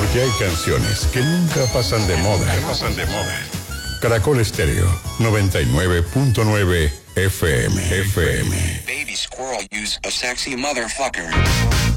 Porque hay canciones que nunca pasan de moda. Caracol Estéreo 99.9 FM. Baby squirrel use a sexy motherfucker.